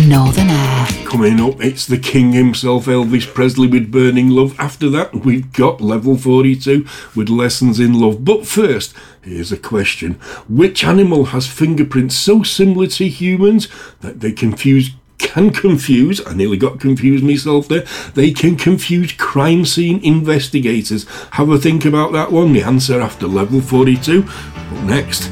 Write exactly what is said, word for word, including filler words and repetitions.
Northern Air. Coming up, it's the king himself, Elvis Presley, with Burning Love. After that, we've got Level forty-two with Lessons in Love. But first, here's a question. Which animal has fingerprints so similar to humans that they confuse can confuse, I nearly got confused myself there, they can confuse crime scene investigators? Have a think about that one. The answer after Level forty-two. But next...